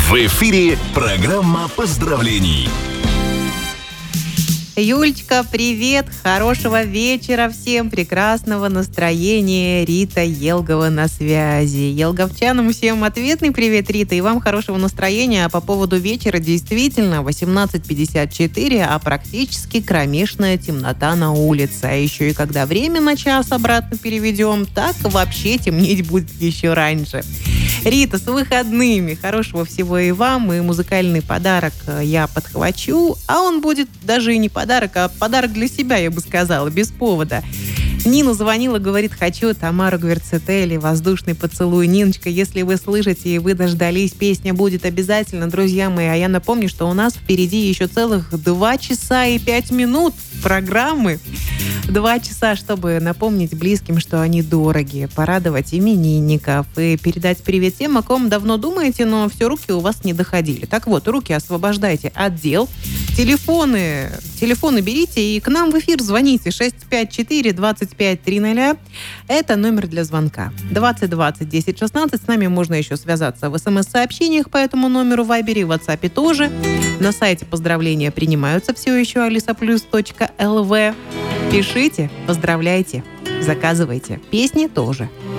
В эфире программа поздравлений. Юлечка, привет! Хорошего вечера всем, прекрасного настроения. Рита Елгова на связи. Елговчанам всем ответный привет, Рита, и вам хорошего настроения. А по поводу вечера, действительно, 18:54, а практически кромешная темнота на улице. А еще и когда время на час обратно переведем, так вообще темнеть будет еще раньше. Рита, с выходными. Хорошего всего и вам. И музыкальный подарок я подхвачу. А он будет даже и не подарок, а подарок для себя, я бы сказала, без повода. Нина звонила, говорит, хочу Тамару Гверцетели, «Воздушный поцелуй». Ниночка, если вы слышите и вы дождались, песня будет обязательно, друзья мои. А я напомню, что у нас впереди еще целых 2 часа и 5 минут программы. 2 часа, чтобы напомнить близким, что они дороги, порадовать именинников и передать привет тем, о ком давно думаете, но все руки у вас не доходили. Так вот, руки освобождайте от дел. Телефоны берите и к нам в эфир звоните. 654-2530. Это номер для звонка. 2020-1016. С нами можно еще связаться в СМС-сообщениях по этому номеру, в Вайбере, в WhatsApp тоже. На сайте поздравления принимаются все еще alisaplus.lv. Пишите, поздравляйте, заказывайте. Песни тоже.